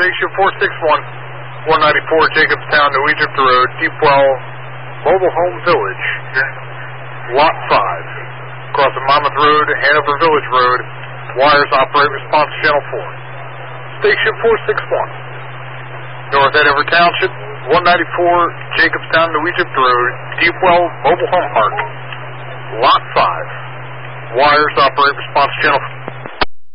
Station 461, 194 Jacobstown, New Egypt Road, Deep Well, Mobile Home Village, Lot 5. Crossing Monmouth Road, Hanover Village Road. Wires operate response channel 4. Station 461. North Hanover Township, 194 Jacobstown, New Egypt Road, Deep Well, Mobile Home Park. Lot 5. Wires operate response channel 4.